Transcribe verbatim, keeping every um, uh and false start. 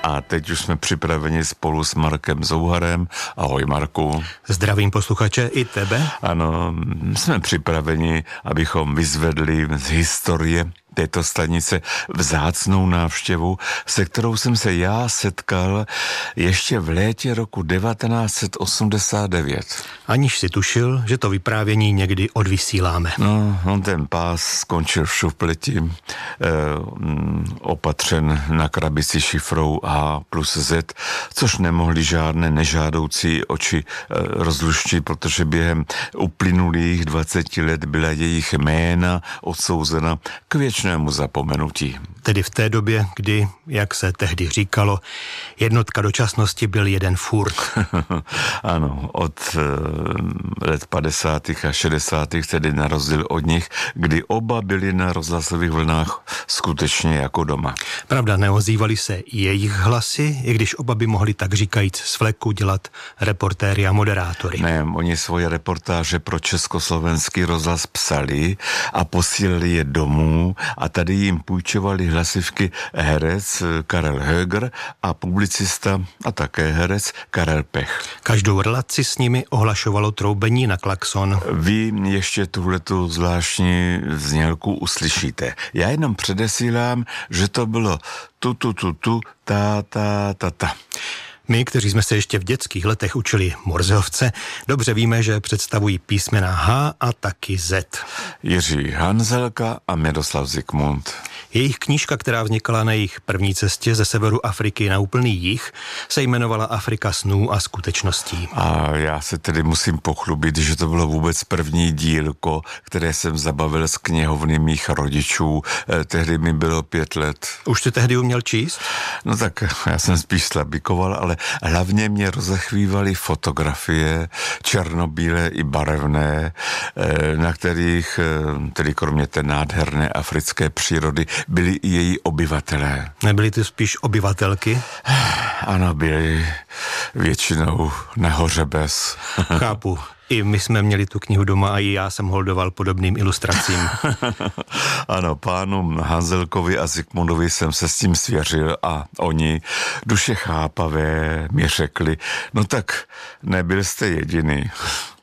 A teď už jsme připraveni spolu s Markem Zouharem. Ahoj, Marku. Zdravím posluchače i tebe. Ano, jsme připraveni, abychom vyzvedli z historie této stanice vzácnou návštěvu, se kterou jsem se já setkal ještě v létě roku devatenáct set osmdesát devět. Aniž si tušil, že to vyprávění někdy odvysíláme. No, on ten pás skončil v šupleti, eh, opatřen na krabici šifrou H plus Z, což nemohli žádné nežádoucí oči eh, rozluštit, protože během uplynulých dvaceti let byla jejich jména odsouzena k věčnému zapomenutí. Tedy v té době, kdy, jak se tehdy říkalo, jednotka dočasnosti byl jeden furt. Ano, od eh, let padesátých a šedesátých, tedy na rozdíl od nich, kdy oba byli na rozhlasových vlnách skutečně jako doma. Pravda, neozývali se jejich hlasy, i když oba by mohli tak říkajíc z fleku dělat reportéry a moderátory. Ne, oni svoje reportáže pro československý rozhlas psali a posílali je domů a tady jim půjčovali hlasivky herec Karel Höger a publicista a také herec Karel Pech. Každou relaci s nimi ohlašovalo troubení na klakson. Vy ještě tuhletu zvláštní znělku uslyšíte. Já jenom předesílám, že to bylo tu, tu, tu, tu, ta, ta, ta, ta. My, kteří jsme se ještě v dětských letech učili morzeovce, dobře víme, že představují písmena H a taky Z. Jiří Hanzelka a Miroslav Zikmund. Jejich knížka, která vznikala na jejich první cestě ze severu Afriky na úplný jih, se jmenovala Afrika snů a skutečností. A já se tedy musím pochlubit, že to bylo vůbec první dílko, které jsem zabavil z knihovny mých rodičů. Eh, tehdy mi bylo pět let. Už ty tehdy uměl číst? No tak já jsem spíš slabikoval, ale hlavně mě rozechvívaly fotografie, černobílé i barevné, eh, na kterých, eh, tedy kromě té nádherné africké přírody, byli i její obyvatelé. Nebyly to spíš obyvatelky? Ano, byli většinou nahoře bez. Chápu. I my jsme měli tu knihu doma a i já jsem holdoval podobným ilustracím. Ano, pánům Hanzelkovi a Zikmundovi jsem se s tím svěřil a oni, duše chápavé, mi řekli, no tak nebyl jste jediný.